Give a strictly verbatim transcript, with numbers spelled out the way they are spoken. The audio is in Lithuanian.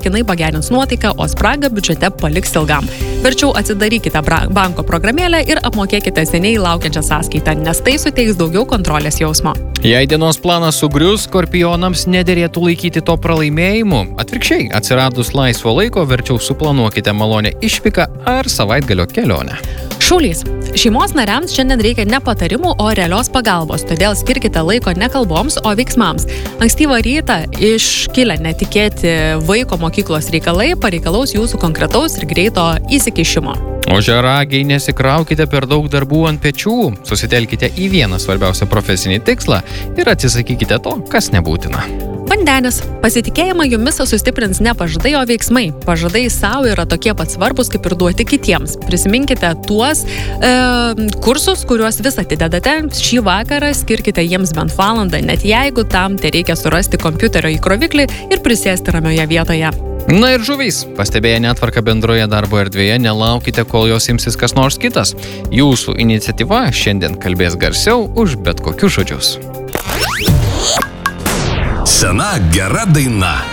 kinai pagerins nuotaiką, o spragą biudžete paliks ilgam. Verčiau atsidarykite bra- banko programėlę ir apmokėkite seniai laukiančią sąskaitą, nes tai suteiks daugiau kontrolės jausmo. Jei dienos planas sugrius, skorpionams nederėtų laikyti to pralaimėjimu. Atvirkščiai, atsiradus laisvo laiko, verčiau suplanuokite malonę išvyką ar savaitgalio kelionę. Šaulys. Šeimos nariams šiandien reikia ne patarimų, o realios pagalbos, todėl skirkite laiko ne kalboms, o veiksmams. Ankstyvą rytą iškilę netikėti vaiko mokyklos reikalai pareikalaus jūsų konkretaus ir greito įsikišimo. Ožiaragiai, nesikraukite per daug darbų ant pečių, susitelkite į vieną svarbiausią profesinį tikslą ir atsisakykite to, kas nebūtina. Vandenis. Pasitikėjimą jumis sustiprins ne pažadai, o veiksmai. Pažadai savo yra tokie pat svarbus, kaip ir duoti kitiems. Prisiminkite tuos e, kursus, kuriuos vis atidedate. Šį vakarą skirkite jiems bent valandą, net jeigu tam tai reikia surasti kompiuterio įkroviklį ir prisėsti ramioje vietoje. Na ir žuvys. Pastebėję netvarką bendroje darbo erdvėje, nelaukite, kol jos imsis kas nors kitas. Jūsų iniciatyva šiandien kalbės garsiau už bet kokius žodžius. Sena gera daina.